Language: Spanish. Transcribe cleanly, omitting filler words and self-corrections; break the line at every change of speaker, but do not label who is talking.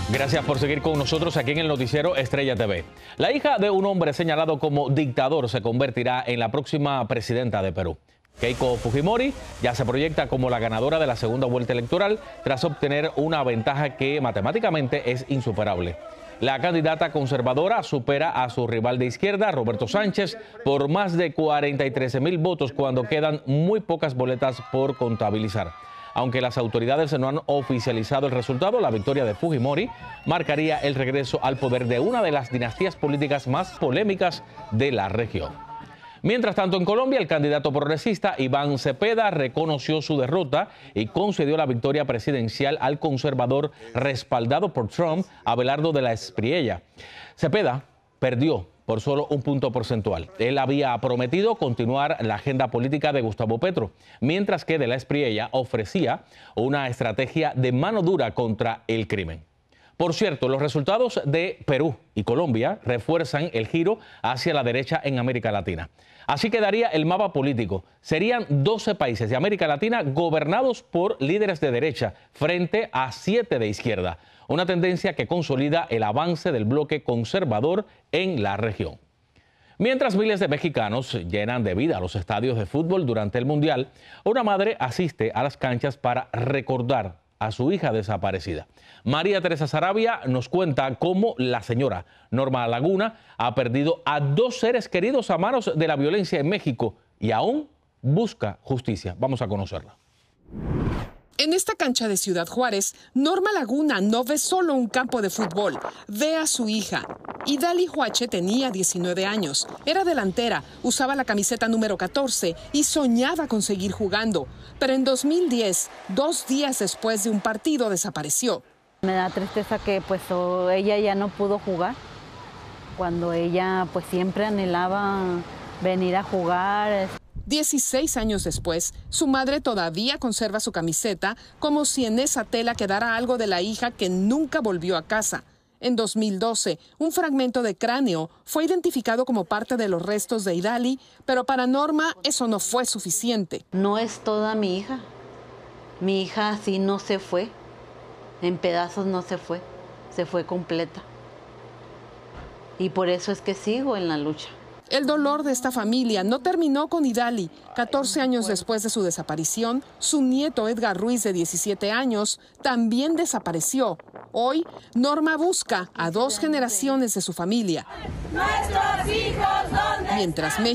Gracias por seguir con nosotros aquí en el noticiero Estrella TV. La hija de un hombre señalado como dictador se convertirá en la próxima presidenta de Perú. Keiko Fujimori ya se proyecta como la ganadora de la segunda vuelta electoral tras obtener una ventaja que matemáticamente es insuperable. La candidata conservadora supera a su rival de izquierda, Roberto Sánchez, por más de 43,000 votos cuando quedan muy pocas boletas por contabilizar. Aunque las autoridades no han oficializado el resultado, la victoria de Fujimori marcaría el regreso al poder de una de las dinastías políticas más polémicas de la región. Mientras tanto, en Colombia, el candidato progresista Iván Cepeda reconoció su derrota y concedió la victoria presidencial al conservador respaldado por Trump, Abelardo de la Espriella. Cepeda perdió por solo un punto porcentual. Él había prometido continuar la agenda política de Gustavo Petro, mientras que de la Espriella ofrecía una estrategia de mano dura contra el crimen. Por cierto, los resultados de Perú y Colombia refuerzan el giro hacia la derecha en América Latina. Así quedaría el mapa político. Serían 12 países de América Latina gobernados por líderes de derecha frente a 7 de izquierda. Una tendencia que consolida el avance del bloque conservador en la región. Mientras miles de mexicanos llenan de vida los estadios de fútbol durante el Mundial, una madre asiste a las canchas para recordar a su hija desaparecida. María Teresa Saravia nos cuenta cómo la señora Norma Laguna ha perdido a 2 seres queridos a manos de la violencia en México y aún busca justicia. Vamos a conocerla.
En esta cancha de Ciudad Juárez, Norma Laguna no ve solo un campo de fútbol, ve a su hija. Idali Huache tenía 19 años, era delantera, usaba la camiseta número 14 y soñaba con seguir jugando. Pero en 2010, 2 días después de un partido, desapareció.
Me da tristeza que ella ya no pudo jugar, cuando ella siempre anhelaba venir a jugar.
16 años después, su madre todavía conserva su camiseta como si en esa tela quedara algo de la hija que nunca volvió a casa. En 2012, un fragmento de cráneo fue identificado como parte de los restos de Idali, pero para Norma eso no fue suficiente.
No es toda mi hija así no se fue, en pedazos no se fue completa. Y por eso es que sigo en la lucha.
El dolor de esta familia no terminó con Idali. 14 años después de su desaparición, su nieto Edgar Ruiz, de 17 años, también desapareció. Hoy, Norma busca a 2 generaciones de su familia. Mientras